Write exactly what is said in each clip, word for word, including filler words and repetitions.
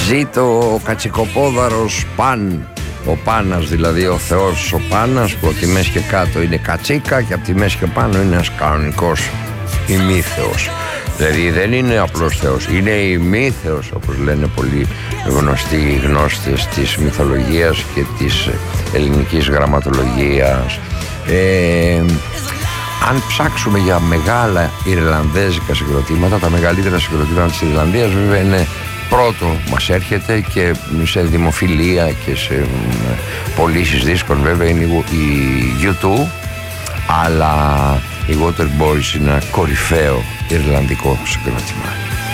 Ζήτω ο Κατσικοπόδαρος Παν. Ο Πάνας δηλαδή, ο Θεός ο Πάνας, που από τη μέση και κάτω είναι κατσίκα και από τη μέση και πάνω είναι ένας κανονικός ημίθεος. Δηλαδή δεν είναι απλός Θεός, είναι ημίθεος, όπως λένε πολλοί γνωστοί γνώστες της μυθολογίας και της ελληνικής γραμματολογίας. ε, Αν ψάξουμε για μεγάλα ιρλανδέζικα συγκροτήματα, τα μεγαλύτερα συγκροτήματα της Ιρλανδίας βέβαια είναι πρώτο μας έρχεται και σε δημοφιλία και σε πωλήσεις δίσκων βέβαια είναι η γιου τού, αλλά οι Waterboys είναι ένα κορυφαίο ιρλανδικό συγκρότημα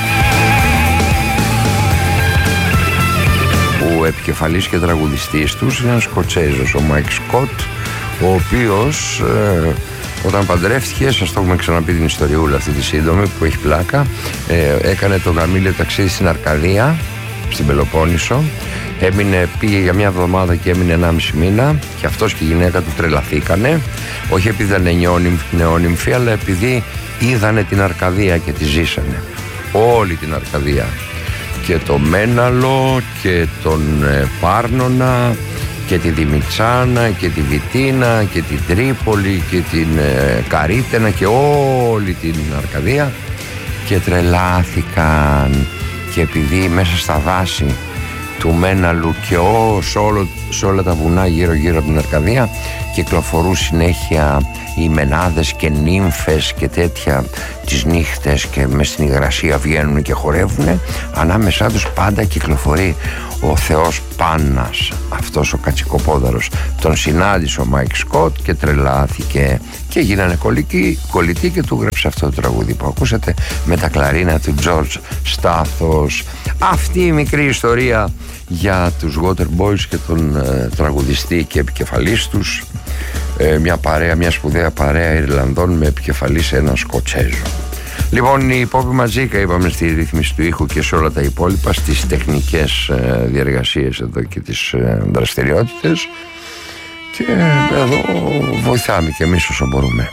που επικεφαλής και τραγουδιστής τους είναι ένας Σκοτσέζος, ο Μάικ Σκοτ, ο οποίος ε, όταν παντρεύτηκε, σας το έχουμε ξαναπεί την ιστοριούλα αυτή τη σύντομη που έχει πλάκα, ε, έκανε το γαμήλιο ταξίδι στην Αρκαδία, στην Πελοπόννησο, έμεινε, πήγε για μια εβδομάδα και έμεινε ενάμιση μήνα και αυτός και η γυναίκα του τρελαθήκανε, όχι επειδή ήταν νεόνυμφοι, αλλά επειδή είδανε την Αρκαδία και τη ζήσανε όλη την Αρκαδία και το Μέναλο και τον ε, Πάρνονα και τη Δημητσάνα και τη Βιτίνα και την Τρίπολη και την ε, Καρίτενα και όλη την Αρκαδία και τρελάθηκαν. Και επειδή μέσα στα δάση του Μέναλου και ό, σε, όλο, σε όλα τα βουνά γύρω γύρω από την Αρκαδία κυκλοφορούν συνέχεια οι μενάδες και νύμφες και τέτοια τις νύχτες και μες στην υγρασία βγαίνουν και χορεύουν, ανάμεσά τους πάντα κυκλοφορεί ο Θεός Πάνας, αυτός ο Κατσικοπόδαρος. Τον συνάντησε ο Μάικ Σκοτ και τρελάθηκε και γίνανε κολλητοί, κολλητοί και του γράψε αυτό το τραγούδι που ακούσατε με τα κλαρίνα του Τζορτζ Στάθος. Αυτή η μικρή ιστορία για τους Waterboys και τον ε, τραγουδιστή και επικεφαλής τους, ε, μια παρέα, μια σπουδαία παρέα Ιρλανδών με επικεφαλής ένα Σκοτσέζο. Λοιπόν, η Πόπη Ματζίκα είπαμε στη ρύθμιση του ήχου και σε όλα τα υπόλοιπα, στις τεχνικές ε, διαργασίες εδώ και τις ε, δραστηριότητες, και ε, εδώ βοηθάμε και εμείς όσο μπορούμε.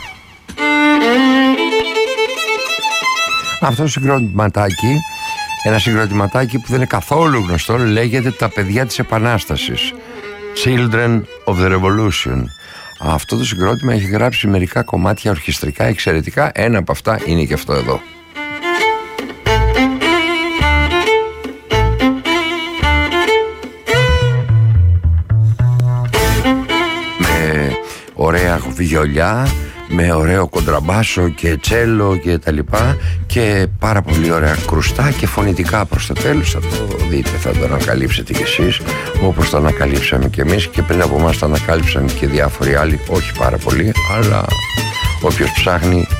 Αυτό το συγκροτηματάκι, ένα συγκροτηματάκι που δεν είναι καθόλου γνωστό, λέγεται τα παιδιά της Επανάστασης, Children of the Revolution. Αυτό το συγκρότημα έχει γράψει μερικά κομμάτια ορχιστρικά εξαιρετικά. Ένα από αυτά είναι και αυτό εδώ. Με ωραία βιολιά, με ωραίο κοντραμπάσο και τσέλο και τα λοιπά, και πάρα πολύ ωραία κρουστά και φωνητικά προς το τέλος. Θα το δείτε, θα το ανακαλύψετε κι εσείς όπως το ανακαλύψαμε κι εμείς, και πριν από εμάς το ανακάλυψαν και διάφοροι άλλοι, όχι πάρα πολύ, αλλά όποιος ψάχνει